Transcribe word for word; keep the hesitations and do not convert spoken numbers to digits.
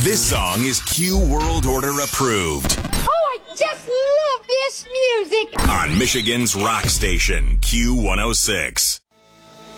This song is Q World Order approved. Oh, I just love this music. On Michigan's rock station, Q one oh six.